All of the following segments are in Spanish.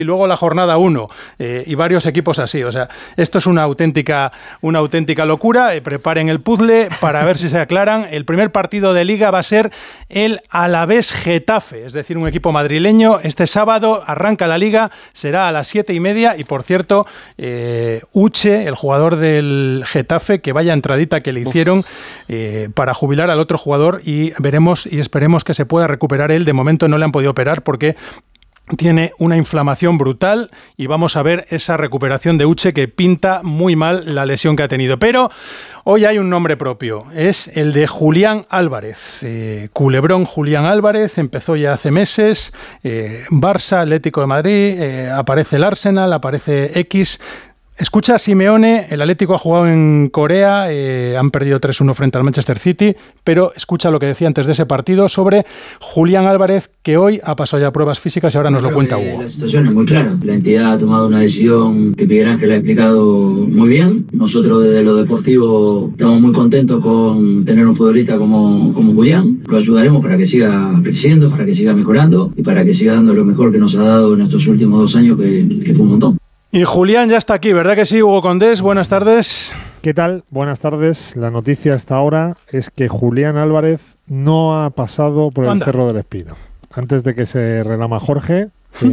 y luego la jornada 1 y varios equipos así. O sea, esto es una auténtica locura. Preparen el puzzle para ver si se aclaran. El primer partido de Liga va a ser el Alavés Getafe, es decir, un equipo madrileño. Este sábado arranca la Liga, será a las 7:30 y, por cierto, Uche, el jugador del Getafe, que vaya entradita que le hicieron para jubilar al otro jugador, y veremos y esperemos que se pueda recuperar él. De momento no le han podido operar porque tiene una inflamación brutal y vamos a ver esa recuperación de Uche, que pinta muy mal la lesión que ha tenido. Pero hoy hay un nombre propio, es el de Julián Álvarez. Culebrón Julián Álvarez, empezó ya hace meses. Barça, Atlético de Madrid, aparece el Arsenal, aparece X. Escucha a Simeone, el Atlético ha jugado en Corea, han perdido 3-1 frente al Manchester City, pero escucha lo que decía antes de ese partido sobre Julián Álvarez, que hoy ha pasado ya pruebas físicas y ahora nos lo cuenta Hugo. La situación es muy clara, la entidad ha tomado una decisión que Miguel Ángel ha explicado muy bien. Nosotros desde lo deportivo estamos muy contentos con tener un futbolista como Julián. Lo ayudaremos para que siga creciendo, para que siga mejorando y para que siga dando lo mejor que nos ha dado en estos últimos 2 años, que fue un montón. Y Julián ya está aquí, ¿verdad que sí, Hugo Condés? Buenas tardes. ¿Qué tal? Buenas tardes. La noticia hasta ahora es que Julián Álvarez no ha pasado por el Cerro del Espino. Antes de que se relama Jorge,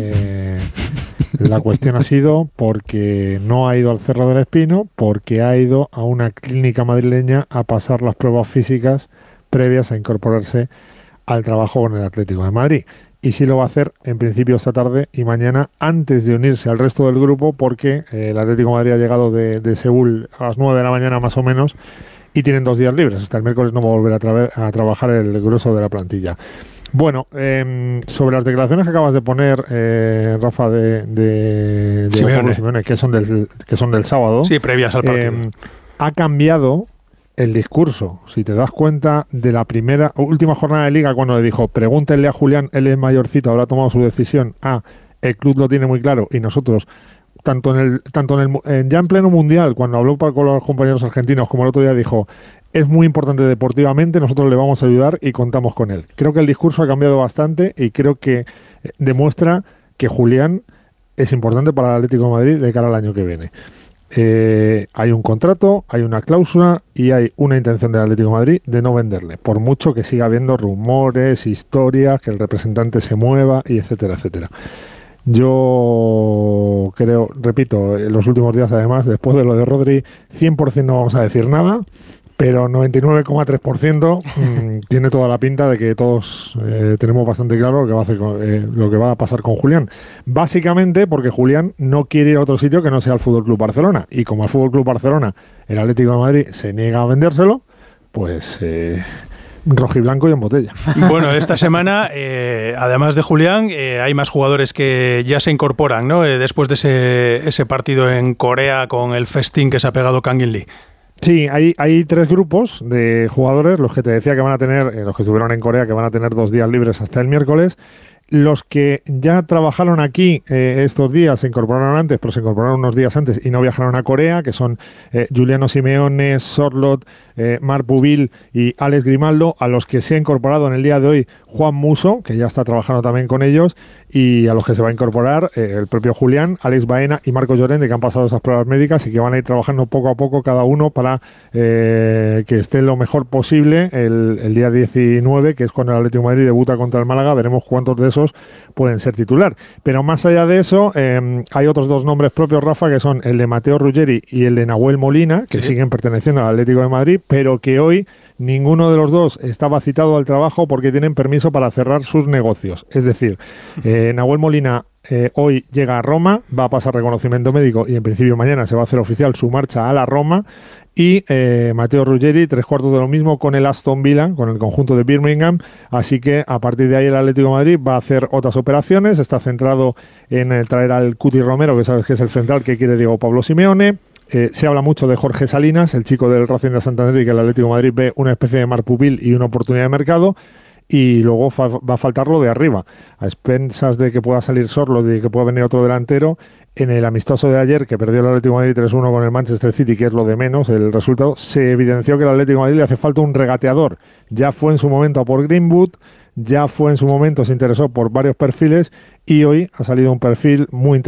la cuestión ha sido porque no ha ido al Cerro del Espino, porque ha ido a una clínica madrileña a pasar las pruebas físicas previas a incorporarse al trabajo con el Atlético de Madrid. Y sí lo va a hacer en principio esta tarde y mañana, antes de unirse al resto del grupo, porque el Atlético de Madrid ha llegado de Seúl a las 9 de la mañana más o menos y tienen 2 días libres. Hasta el miércoles no va a volver a trabajar el grueso de la plantilla. Bueno, sobre las declaraciones que acabas de poner, Rafa, de Simeone, que son del sábado. Sí, previas al partido. Ha cambiado el discurso, si te das cuenta, de la última jornada de Liga, cuando le dijo, pregúntenle a Julián, él es mayorcito, habrá tomado su decisión. El club lo tiene muy claro y nosotros, ya en pleno mundial, cuando habló con los compañeros argentinos, como el otro día dijo, es muy importante deportivamente, nosotros le vamos a ayudar y contamos con él. Creo que el discurso ha cambiado bastante y creo que demuestra que Julián es importante para el Atlético de Madrid de cara al año que viene. Hay un contrato, hay una cláusula y hay una intención del Atlético de Madrid de no venderle, por mucho que siga habiendo rumores, historias, que el representante se mueva y etcétera, etcétera. Yo creo, repito, en los últimos días además, después de lo de Rodri, 100% no vamos a decir nada, pero 99,3% tiene toda la pinta de que todos tenemos bastante claro lo que va a pasar con Julián. Básicamente porque Julián no quiere ir a otro sitio que no sea el Fútbol Club Barcelona. Y como al Fútbol Club Barcelona, el Atlético de Madrid se niega a vendérselo, pues rojiblanco y en botella. Bueno, esta semana, además de Julián, hay más jugadores que ya se incorporan, ¿no? Después de ese partido en Corea con el festín que se ha pegado Kang In Lee. Sí, hay 3 grupos de jugadores, los que te decía que van a tener, los que estuvieron en Corea, que van a tener 2 días libres hasta el miércoles. Los que ya trabajaron aquí estos días se incorporaron antes, pero se incorporaron unos días antes y no viajaron a Corea, que son Giuliano Simeone, Sorloth, Marc Pubil y Alex Grimaldo, a los que se ha incorporado en el día de hoy Juan Musso, que ya está trabajando también con ellos, y a los que se va a incorporar el propio Julián, Alex Baena y Marcos Llorente, que han pasado esas pruebas médicas y que van a ir trabajando poco a poco cada uno para que esté lo mejor posible el día 19, que es cuando el Atlético de Madrid debuta contra el Málaga. Veremos cuántos de esos pueden ser titular. Pero más allá de eso, hay otros 2 nombres propios, Rafa, que son el de Mateo Ruggeri y el de Nahuel Molina, que siguen perteneciendo al Atlético de Madrid, pero que hoy ninguno de los 2 estaba citado al trabajo porque tienen permiso para cerrar sus negocios. Es decir, Nahuel Molina hoy llega a Roma, va a pasar reconocimiento médico y en principio mañana se va a hacer oficial su marcha a la Roma. Y Mateo Ruggeri, 3/4 de lo mismo con el Aston Villa, con el conjunto de Birmingham. Así que a partir de ahí el Atlético de Madrid va a hacer otras operaciones. Está centrado en traer al Cuti Romero, que sabes que es el central que quiere Diego Pablo Simeone. Se habla mucho de Jorge Salinas, el chico del Racing de Santander, y que el Atlético de Madrid ve una especie de Marc Pubil y una oportunidad de mercado. Y luego va a faltar lo de arriba. A expensas de que pueda salir Sorloth y de que pueda venir otro delantero, en el amistoso de ayer, que perdió el Atlético de Madrid 3-1 con el Manchester City, que es lo de menos, el resultado, se evidenció que el Atlético de Madrid le hace falta un regateador. Ya fue en su momento a por Greenwood, ya fue en su momento, se interesó por varios perfiles y hoy ha salido un perfil muy interesante